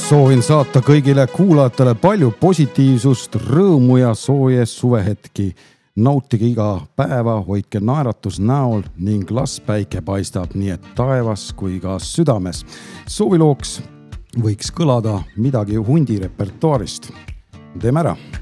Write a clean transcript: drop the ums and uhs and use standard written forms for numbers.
Soovin saata kõigile kuulajatele palju positiivsust, rõõmu ja sooje suvehetki. Nautige iga päeva, hoidke naeratus näol ning las päike paistab nii et taevas kui ka südames. Soovilooks võiks kõlada midagi hundi repertuaarist. Teeme ära!